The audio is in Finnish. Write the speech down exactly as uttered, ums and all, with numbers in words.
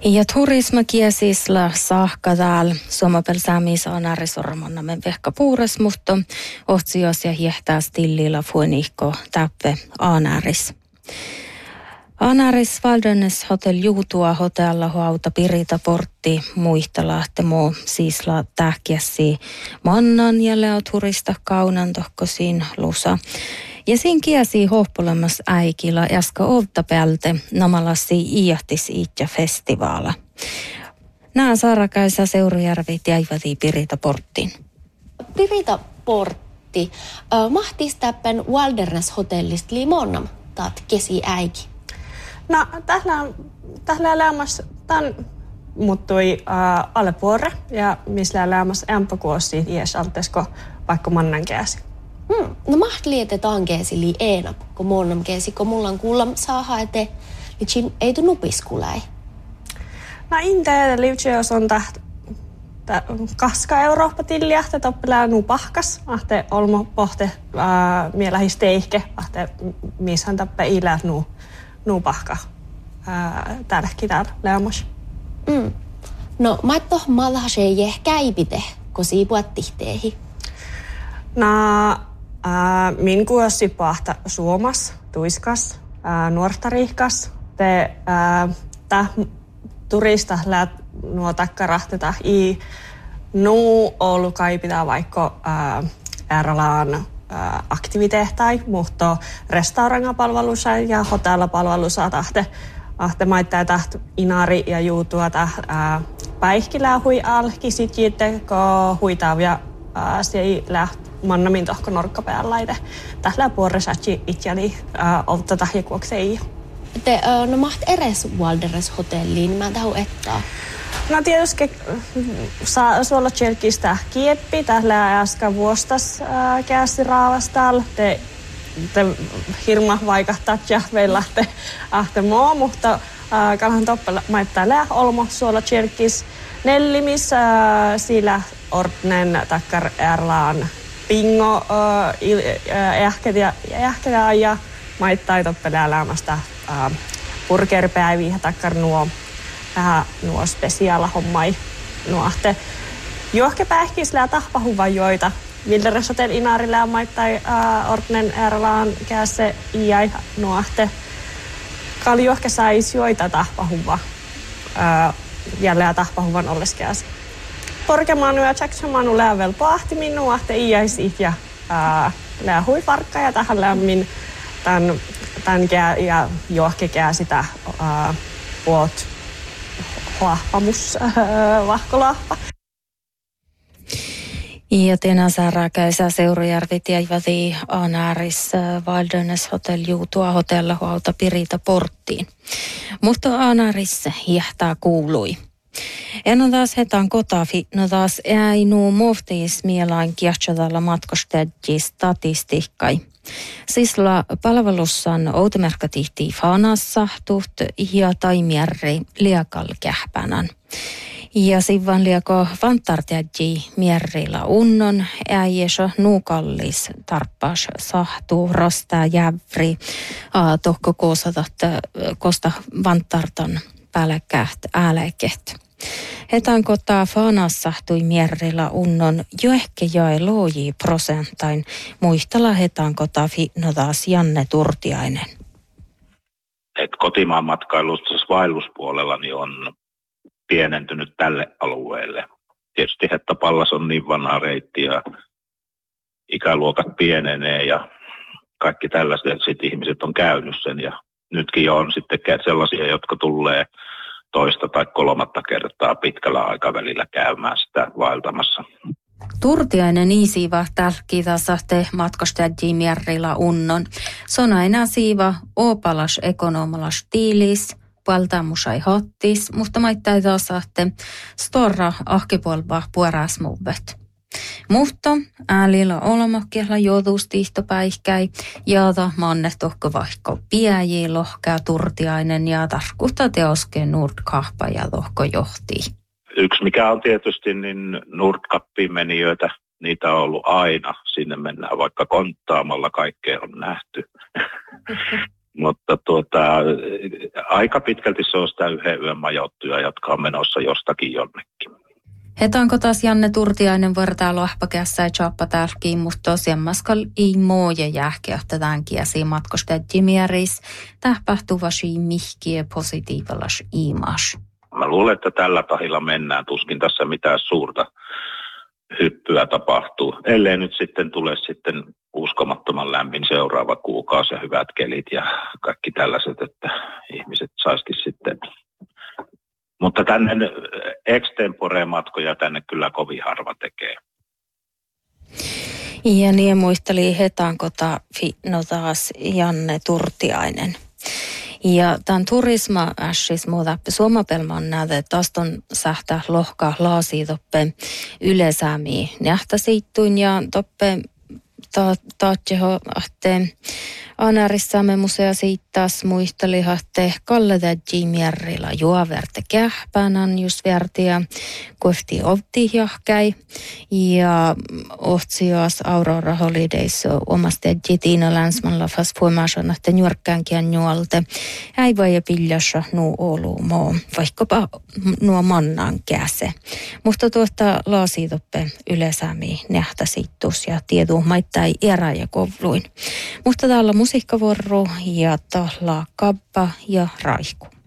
Ja turisma kiesisla saakka täällä Suomapel saamis anarisormannamen vehka puures, mutta otsios ja hiehtää stillillä fuenihko täppe anaris. Anaris Valdennes Hotel Juutua hotella huauta Pirita Portti muihtalahtemo siisla tähkiäsi mannan ja leoturista kaunan tohkosin lusa. Ja siinä kiesi hohpolemas äikillä jaska ovtapälte namalasi iähtis iitja festivaala. Nää saarakaisa Seurujärvit jäivät Pirita Porttiin. Pirita Portti. Äh, mahtis täppen Walderness hotellist limonnam taat kesi äiki. No, tällä tällä elämässä tämän muuttui äh, alle puore ja missä elämässä ämpäkuosi ies altesko vaikka mannan käsi. Hmm. No maht lietetaan keesi li eenap, kun monnam keesi, kun mulla on kuulla saada ete, litsin ei tu nupiskulai. No inte livtjös on täht kaska Eurooppa tilliä, te toppelää nu pahkas, ahte olmo pohte äh, mielähis teihke, ahte mishän tappe ilää nu, nu pahka äh, tälläkin täällä leamos. Mm. No maitto malhase jeh käipite, kun siipuat tihteehi. No, äh, min kuossi pahta Suomas, tuiskas, äh, nuortarihkas, te äh, täh turista läät nuo takkarahteta i nu ollut kaipita vaikka äh, Erlaan äh, aktiviteettai, mutta restaurangapalvelussa ja hotellapalvelussa tahte ahte maittaa taht inari ja juutua taht äh, päihkilää hui alki sit jitte ko huitavia äh, se läht mannamin tohko norkkapäällaite. Tällä puoresatsi itjäni äh, olta tahjakuoksei. Te, äh, no maht eres Walderness hotelliin, mä tahu ettaa. No tietysti saa suolla tjelkistä kieppi. Tällä äsken vuostas äh, käsi raavastal. Te, te hirma vaikahtaa ja meillä te ahte moo, mutta äh, kalhan toppela maittaa lää olmo suolla tjelkis. Nellimis äh, sillä ordnen takkar Erlaan pingo äh, ähketä ja, ja maittaa toppelaa lämmästä äh, burgerpäiviä takkar nuo vähän nuo spesiaala hommai nuohte. Johke pähkislää tahpahuva joita. Vilderes Hotel Inarilla maittai äh, ordnen Erlaan käse iäi nuohte. Kali johke sais joita tahpahuva. Äh, jälleen tahpahuvan olleskäsi. Porkemaan ja tseksamanu läävel pahti minua, että iäisi ja äh, lää huiparkka ja tähän lämmin tän, tän kää ja johke kää sitä äh, puot lahpamus äh, vahkolahpa. Ja tänä saarakaisa Seurujärvit jäivät Anaaris Walderness Hotel Juutua hotella huolta Pirita Porttiin. Mutta Anaaris jähtää kuului. En on taas hetään kotafi, no taas ei nuu muhtiis mielain kiahtsadalla matkostajia statistiikkai. Sisla palvelussan outomerkkatihti faanassa tuht ja taimierri liakal kähpänän. Ja sivan liako vantartiadji mierrillä unnon, äijäsä nuukallis tarppas sahtuu rostaa jävri, tohko koosatat kosta vantartan päälläkäht ääläket. Hetän kotaa faanassa tui mierrillä unnon jo ehkä jäi looji prosentain, muistella hetän kotaa no taas Janne Turtiainen. Et kotimaan matkailussa vaelluspuolella niin on pienentynyt tälle alueelle. Tietysti Hettapallas on niin vanha reitti ja ikäluokat pienenee ja kaikki tällaiset sit ihmiset on käynyt sen ja nytkin jo on sitten sellaisia, jotka tulee toista tai kolmatta kertaa pitkällä aikavälillä käymään sitä vaeltamassa. Turtiainen isiva tälkkiitä sahte matkostajia mierrillä unnon. Sona enää siiva opalas ekonomalas tiilis, valtaamusai hottis, mutta maittai taas sahte storra ahkipuolva puorasmuvet. Mutta äälillä olemakielä joutuustihtopäihkäi, jaata manne tohko vaikka piäji lohkää Turtiainen ja tarkkuutta teoskeen Nordkahpa ja lohko johti. Yksi mikä on tietysti, niin Nordkappiin menijöitä, niitä on ollut aina. Sinne mennään vaikka konttaamalla, kaikkea on nähty. Mutta tuota, aika pitkälti se on sitä yhden yön majoittuja, jotka on menossa jostakin jonnekin. Hetanko taas Janne Turtiainen vertaa lohpakässä ja chappa tärkiin, mutta tosiaan maskal ei mooja jähkeähtään kiesiä matkosta jimiäris, tähpähtuvasi mihkiä positiivallas iimas. Mä luulen, että tällä tahilla mennään, tuskin tässä mitään suurta hyppyä tapahtuu, ellei nyt sitten tule sitten uskomattoman lämmin seuraava kuukausi ja hyvät kelit ja kaikki tällaiset, että ihmiset saisikin sitten. Mutta tänne extempore-matkoja tänne kyllä kovin harva tekee. Ja niin muisteli hetankota no taas Janne Turtiainen. Ja tämän turisma-ässis muuta suomapelman näitä, että tästä on sähtä lohka laasitoppe yleisäämiä nähtäisiittuin ja toppe taatseho ahte Anarissamme musea siittaas muisteli ahte Kalle Jimjerrila juoverte kähpänän just värtiä kohti opti jahkäi ja ohtsioas Aurora Holidays omasta Jitina Länsmanla fast formaation ahte njurkkäänkiän juolte ei vai piljassa nuu olu moo vaikkapa nuo mannan käse. Mutta tuota laasitoppe yleisäämiä nähtäisiittus ja tietu maittai erä ja kovluin. Mutta täällä musiikkavuoro ja täällä Kabba ja Raiku.